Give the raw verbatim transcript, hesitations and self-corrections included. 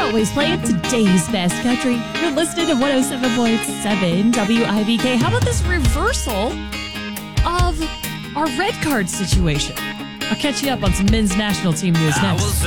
always playing today's best country. You're listening to one oh seven point seven W I V K. How about this reversal of our red card situation? I'll catch you up on some men's national team news next.